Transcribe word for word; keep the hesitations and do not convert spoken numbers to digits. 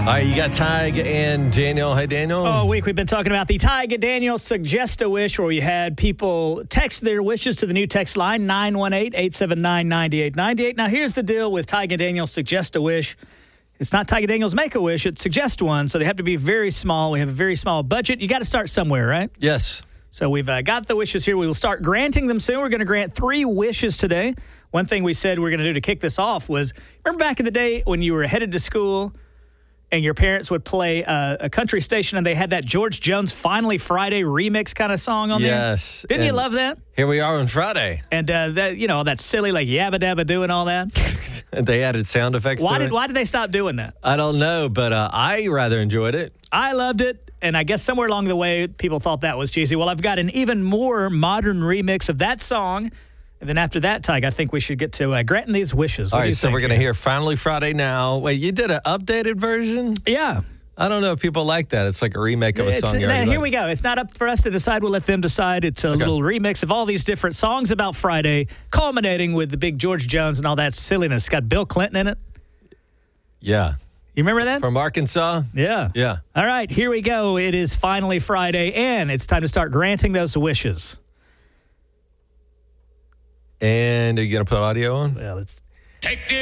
right, you got Tig and Daniel. Hey, Daniel. All week we've been talking about the Tig and Daniel Suggest a Wish, where we had people text their wishes to the new text line, nine one eight, eight seven nine, nine eight nine eight. Now, here's the deal with Tig and Daniel Suggest a Wish. It's not Tig and Daniel's Make a Wish, it's Suggest one, so they have to be very small. We have a very small budget. You got to start somewhere, right? Yes. So we've uh, got the wishes here. We will start granting them soon. We're going to grant three wishes today. One thing we said we we're going to do to kick this off was, remember back in the day when you were headed to school and your parents would play uh, a country station and they had that George Jones Finally Friday remix kind of song on there? Yes. Didn't you And love that? Here we are on Friday. And uh, that, you know, that silly like yabba dabba do and all that. And they added sound effects Why to did it. why did they stop doing that? I don't know, but uh, I rather enjoyed it. I loved it, and I guess somewhere along the way, people thought that was cheesy. Well, I've got an even more modern remix of that song, and then after that, Tig, I think we should get to uh, granting these wishes. What All do right, you so think we're going to here? hear Finally Friday now. Wait, you did an updated version? Yeah. I don't know if people like that. It's like a remake of a It's, song. you now, already here like. we go. It's not up for us to decide. We'll let them decide. It's a little remix of all these different songs about Friday, culminating with the big George Jones and all that silliness. It's got Bill Clinton in it. Yeah. You remember that? From Arkansas? Yeah. Yeah. All right, here we go. It is finally Friday, and it's time to start granting those wishes. And are you going to put audio on? Well, it's... Take